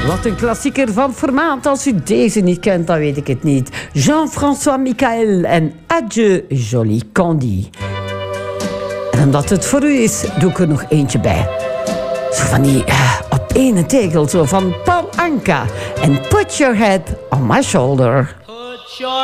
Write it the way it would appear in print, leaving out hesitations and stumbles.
Wat een klassieker van formaat. Als u deze niet kent, dan weet ik het niet. Jean-François Michael en Adieu Jolie Candy. En omdat het voor u is, doe ik er nog eentje bij. Zo van die op ene tegel, zo van Paul Anka. En Put Your Head on My Shoulder.